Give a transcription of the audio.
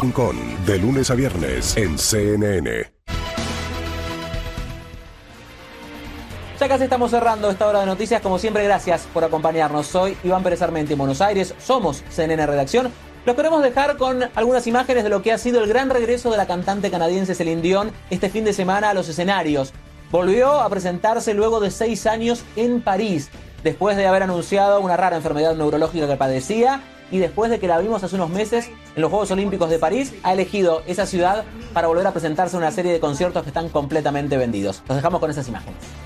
Rincón, de lunes a viernes en CNN. Ya casi estamos cerrando esta hora de noticias. Como siempre, gracias por acompañarnos. Soy Iván Pérez Armenti en Buenos Aires. Somos CNN Redacción. Los queremos dejar con algunas imágenes de lo que ha sido el gran regreso de la cantante canadiense Celine Dion este fin de semana a los escenarios. Volvió a presentarse luego de 6 años en París, después de haber anunciado una rara enfermedad neurológica que padecía y después de que la vimos hace unos meses en los Juegos Olímpicos de París, ha elegido esa ciudad para volver a presentarse en una serie de conciertos que están completamente vendidos. Los dejamos con esas imágenes.